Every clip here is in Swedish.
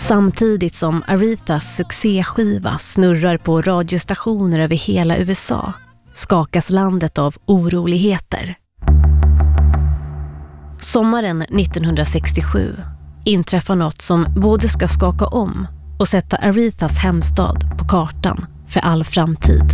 Samtidigt som Arethas succéskiva snurrar på radiostationer över hela USA skakas landet av oroligheter. Sommaren 1967 inträffar något som både ska skaka om och sätta Arethas hemstad på kartan för all framtid.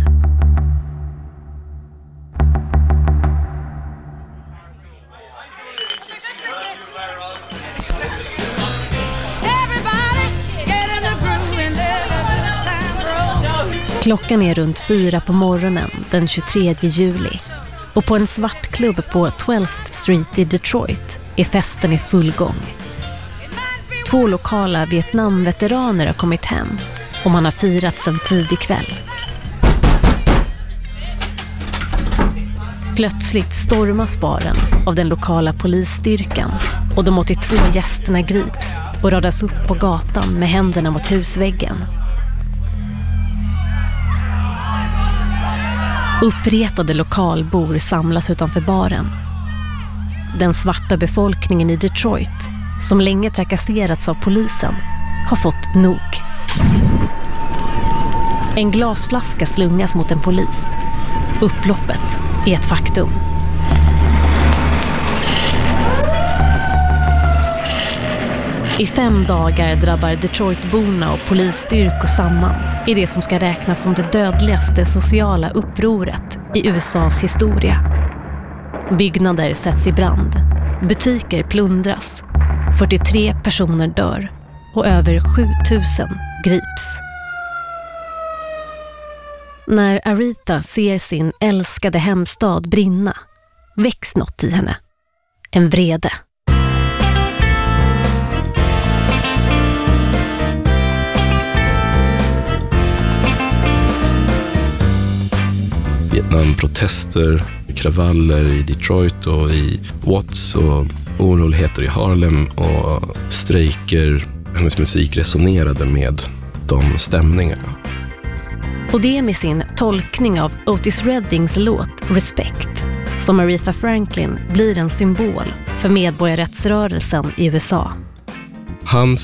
Klockan är runt 4 på morgonen den 23 juli och på en svartklubb på 12th Street i Detroit är festen i full gång. 2 lokala Vietnamveteraner har kommit hem och man har firat sedan tidig kväll. Plötsligt stormas baren av den lokala polisstyrkan och de 82 gästerna grips och radas upp på gatan med händerna mot husväggen. Uppretade lokalbor samlas utanför baren. Den svarta befolkningen i Detroit, som länge trakasserats av polisen, har fått nog. En glasflaska slungas mot en polis. Upploppet är ett faktum. I 5 dagar drabbar Detroitborna och polisstyrkor samman i det som ska räknas som det dödligaste sociala upproret i USAs historia. Byggnader sätts i brand, butiker plundras, 43 personer dör och över 7000 grips. När Aretha ser sin älskade hemstad brinna väcks något i henne. En vrede. Vietnamprotester, kravaller i Detroit och i Watts och oroligheter i Harlem och strejker. Hennes musik resonerade med de stämningarna. Och det är med sin tolkning av Otis Reddings låt Respect som Aretha Franklin blir en symbol för medborgarrättsrörelsen i USA. Hans